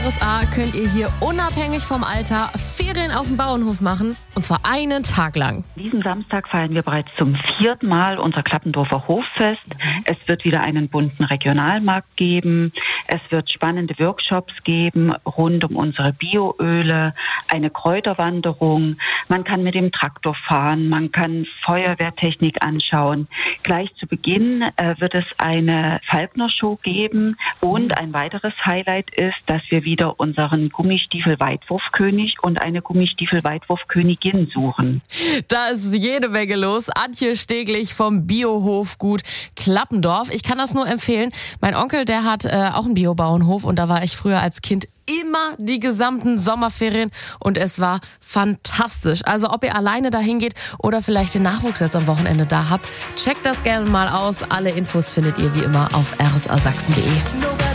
RSA könnt ihr hier unabhängig vom Alter Ferien auf dem Bauernhof machen, und zwar einen Tag lang. Diesen Samstag feiern wir bereits zum 4. Mal unser Klappendorfer Hoffest. Es wird wieder einen bunten Regionalmarkt geben. Es wird spannende Workshops geben rund um unsere Bioöle, eine Kräuterwanderung. Man kann mit dem Traktor fahren, man kann Feuerwehrtechnik anschauen. Gleich zu Beginn wird es eine Falkner-Show geben und ein weiteres Highlight ist, dass wir wieder unseren Gummistiefel-Weitwurfkönig und eine Gummistiefel-Weitwurfkönigin suchen. Da ist jede Menge los. Antje Steglich vom Biohofgut Klappendorf. Ich kann das nur empfehlen. Mein Onkel, der hat auch einen Biobauernhof und da war ich früher als Kind immer die gesamten Sommerferien und es war fantastisch. Also ob ihr alleine dahin geht oder vielleicht den Nachwuchs jetzt am Wochenende da habt, checkt das gerne mal aus. Alle Infos findet ihr wie immer auf rsasachsen.de.